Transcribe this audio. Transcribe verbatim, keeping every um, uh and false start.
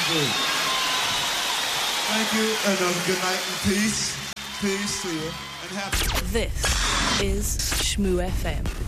Good. Thank you, and uh, good night, and peace. Peace to you, and happy. This is Shmoo F M.